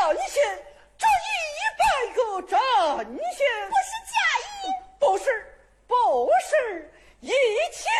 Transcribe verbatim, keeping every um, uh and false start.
战线，这一百个战线， 不是假意， 不是，不是，一切